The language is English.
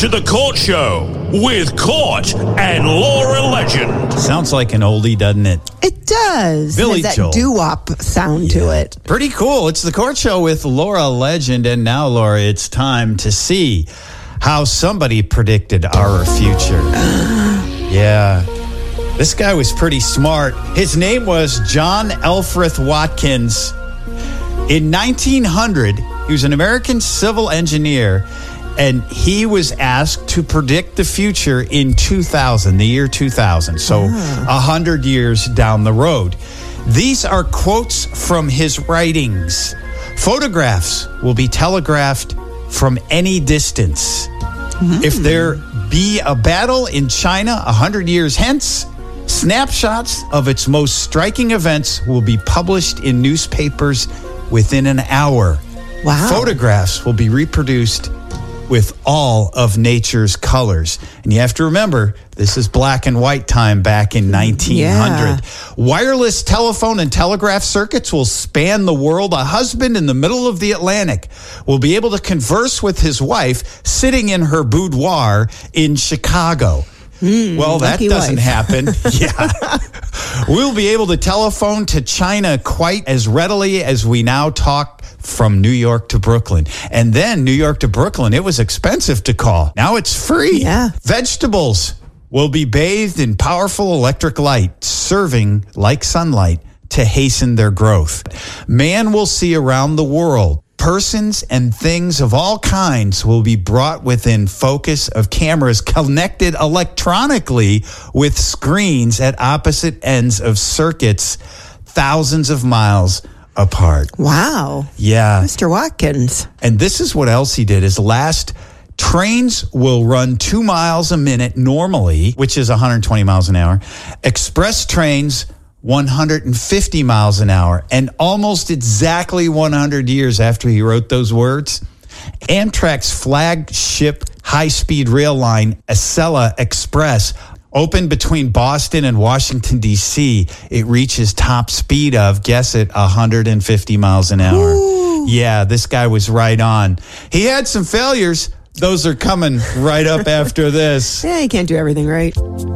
to The Court Show with Court and Laura Legend. Sounds like an oldie, doesn't it? It does. Billy It has Joel. that doo-wop sound to it. Pretty cool. It's The Court Show with Laura Legend. And now, Laura, it's time to see how somebody predicted our future. Yeah. This guy was pretty smart. His name was John Elfreth Watkins. In 1900, he was an American civil engineer, and he was asked to predict the future in 2000, the year 2000, so 100 years down the road. These are quotes from his writings. Photographs will be telegraphed from any distance. If there be a battle in China 100 years hence, snapshots of its most striking events will be published in newspapers within an hour. Wow. Photographs will be reproduced with all of nature's colors. And you have to remember, this is black and white time back in 1900. Yeah. Wireless telephone and telegraph circuits will span the world. A husband in the middle of the Atlantic will be able to converse with his wife sitting in her boudoir in Chicago. Well, that lucky doesn't wife. happen. Yeah. We'll be able to telephone to China quite as readily as we now talk from New York to Brooklyn. And then New York to Brooklyn, it was expensive to call. Now it's free. Yeah. Vegetables will be bathed in powerful electric light, serving like sunlight to hasten their growth. Man will see around the world. Persons and things of all kinds will be brought within focus of cameras connected electronically with screens at opposite ends of circuits thousands of miles apart. Wow. Yeah. Mr. Watkins. And this is what else he did. His last trains will run 2 miles a minute normally, which is 120 miles an hour. Express trains 150 miles an hour. And almost exactly 100 years after he wrote those words, Amtrak's flagship high-speed rail line, Acela Express, opened between Boston and Washington, D.C. It reaches top speed of, guess it, 150 miles an hour. Ooh. Yeah, this guy was right on. He had some failures. Those are coming right up after this. Yeah, you can't do everything right.